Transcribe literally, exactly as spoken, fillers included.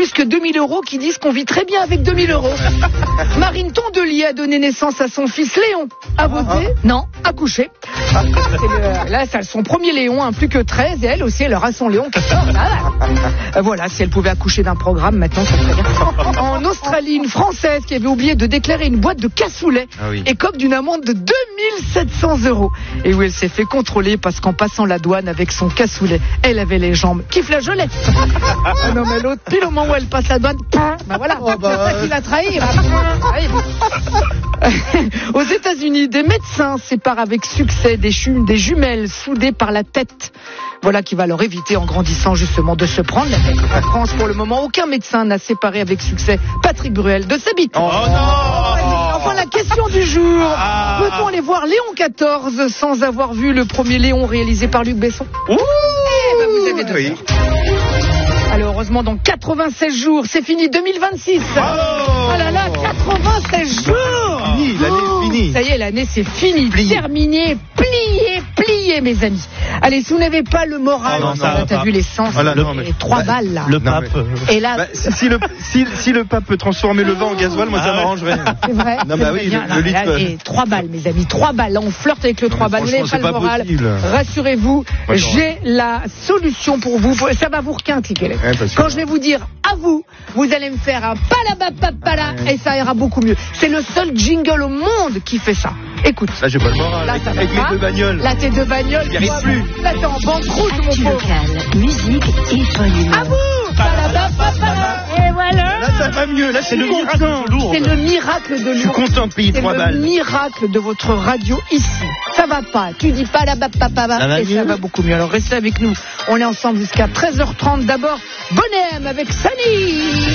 plus que deux mille euros qui disent qu'on vit très bien avec deux mille euros. Marine Tondelier a donné naissance à son fils Léon. A voté ? Non, accouché. C'est le, là, c'est son premier Léon, hein, plus que treize, et elle aussi, elle aura son Léon qui sort. Ah, voilà, si elle pouvait accoucher d'un programme, maintenant, ça serait bien. En Australie, une Française qui avait oublié de déclarer une boîte de cassoulet ah oui. écope d'une amende de deux mille sept cents euros. Et où elle s'est fait contrôler parce qu'en passant la douane avec son cassoulet, elle avait les jambes qui flageolaient. Ah non, mais l'autre, pile au moment où elle passe la douane, ben voilà, oh bah, c'est ça qui l'a trahi. Aux États-Unis, des médecins séparent avec succès des, chum- des jumelles soudées par la tête. Voilà qui va leur éviter en grandissant justement de se prendre la tête. En France, pour le moment, aucun médecin n'a séparé avec succès Patrick Bruel de sa bite. Oh non. Enfin, la question du jour. Ah. Peut-on aller voir Léon quatorze sans avoir vu le premier Léon réalisé par Luc Besson ? Ouh. Eh ben, vous avez deux oui. heures. Alors heureusement, dans quatre-vingt-seize jours, c'est fini deux mille vingt-six. Oh, oh là là, quatre-vingt-seize jours. Fini, l'année est finie. Ça y est, l'année c'est fini, plié. terminé, plié, plié, mes amis. Allez, si vous n'avez pas le moral, oh non, là, non, t'as pas. vu l'essence, voilà, le, non, mais... les trois bah, balles là. Le pape. Et là, bah, si, le, si, si le pape peut transformer le vin en gasoil, moi ça ah, m'arrangerait. C'est vrai. Non, bah oui, bien, le, non, le litre. Là, et trois balles, mes amis, trois balles. Là, on flirte avec le trois balles. Vous n'avez pas le pas moral. Possible. Rassurez-vous, moi, j'ai la solution pour vous. Ça va vous requinquer. Ouais, quand je vais vous dire à vous, vous allez me faire un palabapapala ouais. et ça ira beaucoup mieux. C'est le seul jingle au monde qui fait ça. Écoute. Là, j'ai pas le moral. Là, avec les deux bagnoles. Là, tes deux bagnoles. Il n'y arrive plus. Là, t'es en banqueroute, mon pauvre. Local, musique et bonne humeur. À vous. Palabapapala. Et voilà. Là, ça va mieux. Là, c'est le miracle de Lourdes. C'est le miracle de Lourdes. Je suis content de payer trois balles. C'est le miracle de votre radio ici. Ça va pas. Tu dis palabapapala et ça va beaucoup mieux. Alors, restez avec nous. On est ensemble jusqu'à treize heures trente. D'abord, Bonhomme avec Sani.